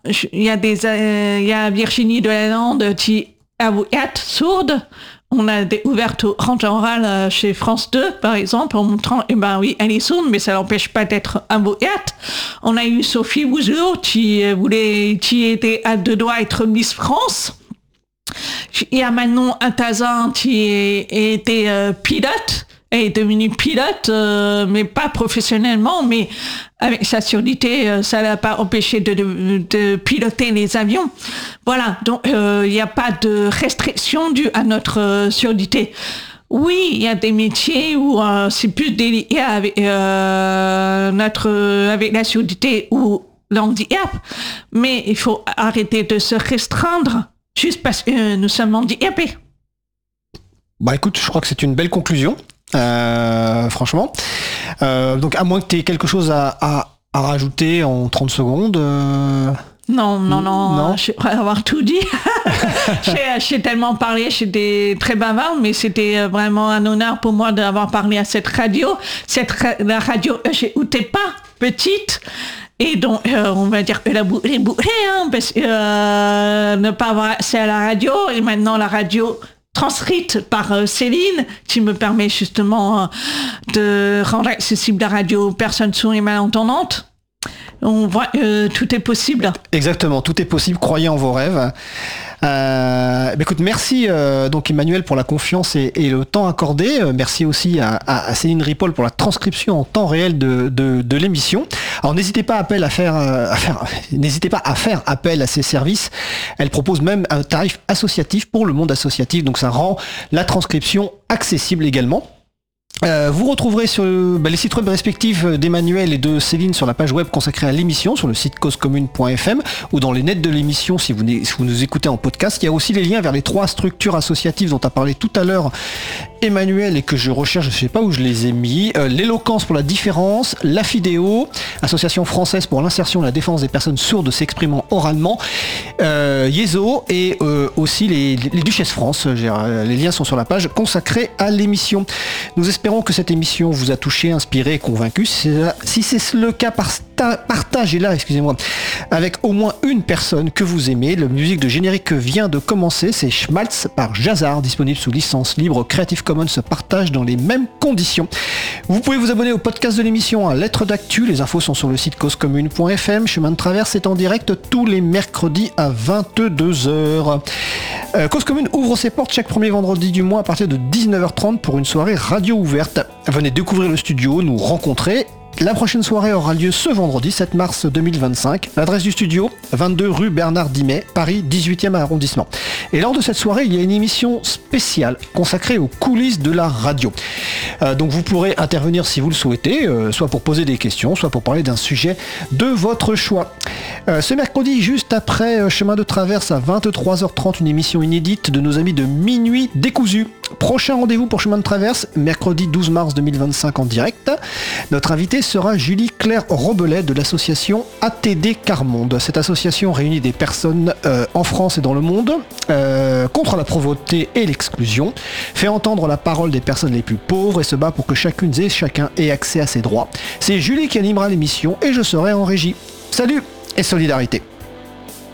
il y a Virginie Delalande qui est sourde. On a ouvert au rang oral chez France 2, par exemple, en montrant, oui, elle est sourde, mais ça l'empêche pas d'être avocate. On a eu Sophie Wouzou qui était à deux doigts d'être Miss France. Il y a Manon Intazan qui était pilote. Elle est devenue pilote, mais pas professionnellement, mais avec sa surdité, ça l'a pas empêché de piloter les avions. Voilà, donc il n'y a pas de restriction due à notre surdité. Oui, il y a des métiers où c'est plus délicat avec avec la surdité ou l'handicap, mais il faut arrêter de se restreindre juste parce que nous sommes handicapés. Bah écoute, je crois que c'est une belle conclusion. Franchement. Donc à moins que tu aies quelque chose à rajouter en 30 secondes. Non. Je vais avoir tout dit. J'ai tellement parlé, j'étais très bavard, mais c'était vraiment un honneur pour moi d'avoir parlé à cette radio. La radio, j'écoutais pas petite. Et donc, on va dire que la boucle est bouclée, parce que ne pas avoir accès à la radio, et maintenant la radio transcrite par Céline, qui me permet justement de rendre accessible la radio aux personnes sourdes et malentendantes. On voit que tout est possible. Exactement, tout est possible, croyez en vos rêves. Écoute, merci donc Emmanuel pour la confiance et le temps accordé. Merci aussi à Céline Ripoll pour la transcription en temps réel de l'émission. Alors n'hésitez pas à faire appel à ses services. Elle propose même un tarif associatif pour le monde associatif, donc ça rend la transcription accessible également. Vous retrouverez sur les sites web respectifs d'Emmanuel et de Céline sur la page web consacrée à l'émission, sur le site causecommune.fm ou dans les nets de l'émission si vous nous écoutez en podcast. Il y a aussi les liens vers les 3 structures associatives dont a parlé tout à l'heure Emmanuel et que je recherche, je ne sais pas où je les ai mis. L'éloquence pour la différence, la FIDEO, Association française pour l'insertion et la défense des personnes sourdes s'exprimant oralement, Yezo et aussi les Duchesses France. Les liens sont sur la page consacrée à l'émission. Nous espérons que cette émission vous a touché, inspiré et convaincu. Si c'est le cas, partagez-la, avec au moins une personne que vous aimez. La musique de générique vient de commencer, c'est Schmaltz par Jazar, disponible sous licence libre Creative Commons se partage dans les mêmes conditions. Vous pouvez vous abonner au podcast de l'émission à Lettres d'actu, les infos sont sur le site causecommune.fm. Chemin de traverse est en direct tous les mercredis à 22h. Cause Commune ouvre ses portes chaque premier vendredi du mois à partir de 19h30 pour une soirée radio ouverte. Venez découvrir le studio, nous rencontrer. La prochaine soirée aura lieu ce vendredi 7 mars 2025. L'adresse du studio, 22 rue Bernard Dimet, Paris 18e arrondissement. Et lors de cette soirée, il y a une émission spéciale consacrée aux coulisses de la radio. Donc vous pourrez intervenir si vous le souhaitez, soit pour poser des questions, soit pour parler d'un sujet de votre choix. Ce mercredi, juste après Chemin de Traverse à 23h30, une émission inédite de nos amis de Minuit Décousu. Prochain rendez-vous pour Chemin de Traverse, mercredi 12 mars 2025 en direct. Notre invité sera Julie Claire Robelet de l'association ATD Carmonde. Cette association réunit des personnes en France et dans le monde contre la pauvreté et l'exclusion, fait entendre la parole des personnes les plus pauvres et se bat pour que chacune et chacun ait accès à ses droits. C'est Julie qui animera l'émission et je serai en régie. Salut et solidarité.